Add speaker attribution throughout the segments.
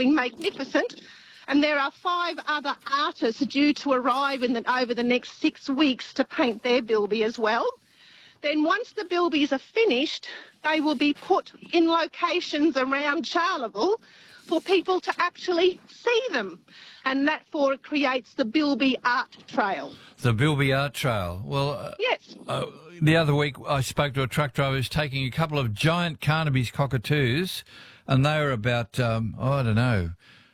Speaker 1: absolutely magnificent. And there are 5 other artists due to arrive over the next 6 weeks to paint their bilby as well. Then once the bilbies are finished, they will be put in locations around Charleville for people to actually see them. And that creates the Bilby Art Trail.
Speaker 2: The Bilby Art Trail. Well,
Speaker 1: yes.
Speaker 2: The other week I spoke to a truck driver who's taking a couple of giant Carnaby's cockatoos, and they were about, I don't know,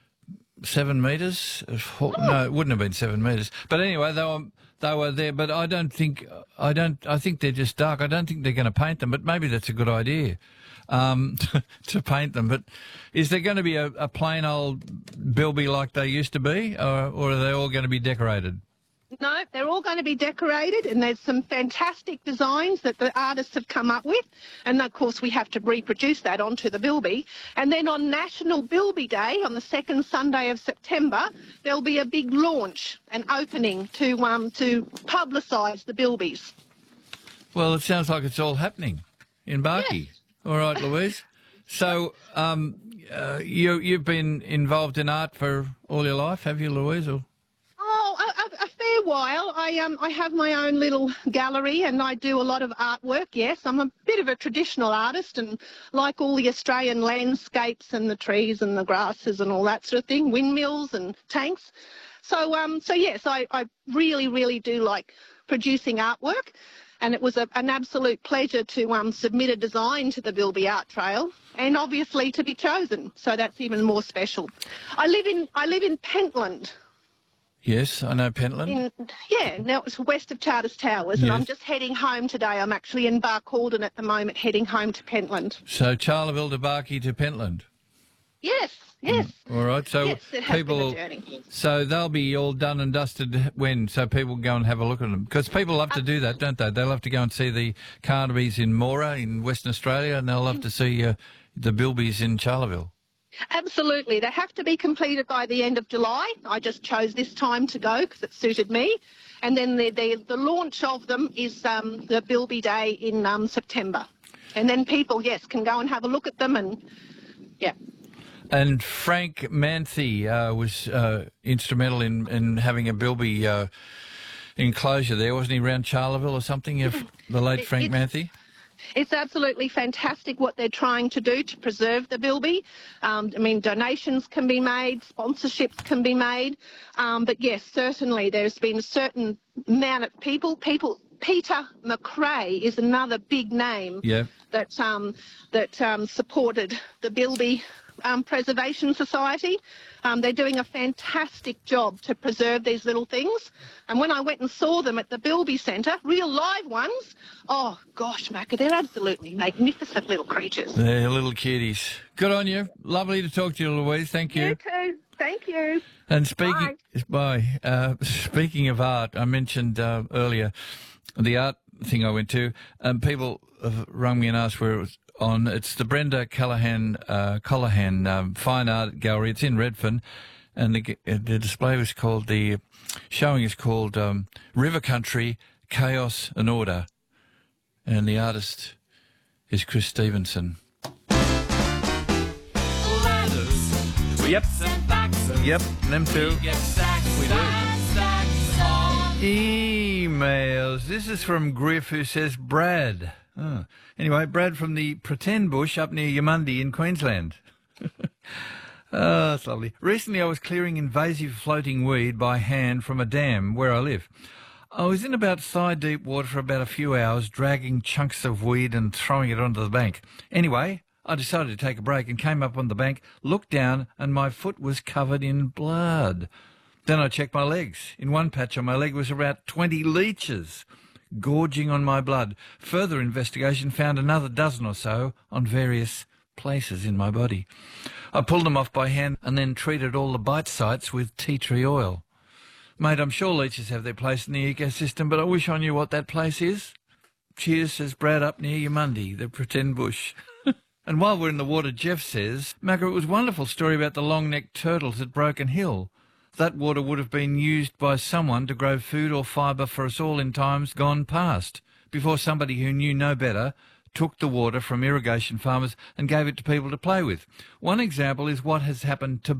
Speaker 2: 7 metres? No, it wouldn't have been 7 metres. But anyway, they were there, but I think they're just dark. I don't think they're going to paint them, but maybe that's a good idea, to paint them. But is there going to be a plain old bilby like they used to be, or are they all going to be decorated?
Speaker 1: No, they're all going to be decorated, and there's some fantastic designs that the artists have come up with, and of course we have to reproduce that onto the bilby. And then on National Bilby Day, on the second Sunday of September, there'll be a big launch and opening to publicise the bilbies.
Speaker 2: Well, it sounds like it's all happening in Barkey. Yes. All right, Louise. So you've been involved in art for all your life, have you, Louise? Or?
Speaker 1: A while. I have my own little gallery and I do a lot of artwork, yes. I'm a bit of a traditional artist and like all the Australian landscapes and the trees and the grasses and all that sort of thing, windmills and tanks. So yes, I really, really do like producing artwork, and it was an absolute pleasure to submit a design to the Bilby Art Trail and obviously to be chosen, so that's even more special. I live in Pentland.
Speaker 2: Yes, I know Pentland.
Speaker 1: Now it's west of Charters Towers, and I'm just heading home today. I'm actually in Barcaldine at the moment, heading home to Pentland.
Speaker 2: So Charleville to Barkey to Pentland?
Speaker 1: Yes.
Speaker 2: All right, so
Speaker 1: yes, it has been a journey.
Speaker 2: So they'll be all done and dusted when? So people can go and have a look at them? Because people love to do that, don't they? They love to go and see the Carnabys in Mora in Western Australia, and they'll love to see the bilbies in Charleville.
Speaker 1: Absolutely. They have to be completed by the end of July. I just chose this time to go because it suited me. And then the launch of them is the Bilby Day in September. And then people, yes, can go and have a look at them and, yeah.
Speaker 2: And Frank Manthey was instrumental in having a bilby enclosure there, wasn't he, around Charleville or something, the late Frank Manthey?
Speaker 1: It's absolutely fantastic what they're trying to do to preserve the bilby. Donations can be made, sponsorships can be made. But yes, certainly there's been a certain amount of people. Peter McRae is another big name that supported the Bilby Preservation Society. They're doing a fantastic job to preserve these little things. And when I went and saw them at the Bilby Centre, real live ones, oh gosh, Macca, they're absolutely magnificent little creatures.
Speaker 2: They're little kitties. Good on you. Lovely to talk to you, Louise. Thank you.
Speaker 1: You too. Thank you.
Speaker 2: And speaking of art, I mentioned earlier the art thing I went to, and people have rung me and asked where it was on. It's the Brenda Colohan Fine Art Gallery. It's in Redfern, and the display was called, the showing is called River Country, Chaos and Order, and the artist is Chris Stevenson. Yep, them too. We do. Emails. This is from Griff, who says, Brad. Oh. Anyway, Brad from the Pretend Bush up near Yamundi in Queensland. Oh, that's lovely. Recently I was clearing invasive floating weed by hand from a dam where I live. I was in about thigh-deep water for about a few hours, dragging chunks of weed and throwing it onto the bank. Anyway, I decided to take a break and came up on the bank, looked down, and my foot was covered in blood. Then I checked my legs. In one patch on my leg was about 20 leeches gorging on my blood. Further investigation found another dozen or so on various places in my body. I pulled them off by hand and then treated all the bite sites with tea tree oil. Mate, I'm sure leeches have their place in the ecosystem, but I wish I knew what that place is. Cheers, says Brad up near Yamundi, the Pretend Bush. And while we're in the water, Jeff says, Macca, it was a wonderful story about the long-necked turtles at Broken Hill. That water would have been used by someone to grow food or fibre for us all in times gone past, before somebody who knew no better took the water from irrigation farmers and gave it to people to play with. One example is what has happened to